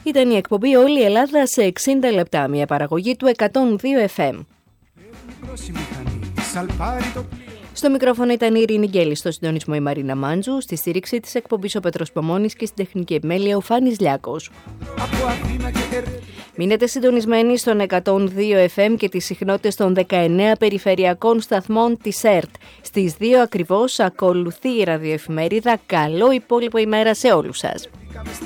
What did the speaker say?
Ήταν η εκπομπή «Όλη η Ελλάδα σε 60 λεπτά», μια παραγωγή του 102 FM. Στο μικρόφωνο ήταν η Ειρήνη Γκέλη, στο συντονισμό η Μαρίνα Μάντζου, στη στήριξη της εκπομπής ο Πέτρος Παμώνης και στην τεχνική επιμέλεια ο Φάνης Λιάκος. Μείνετε συντονισμένοι στον 102 FM και τις συχνότητες των 19 περιφερειακών σταθμών της ΕΡΤ. Στις 2 ακριβώς ακολουθεί η ραδιοεφημερίδα. Καλό υπόλοιπο ημέρα σε όλους σας.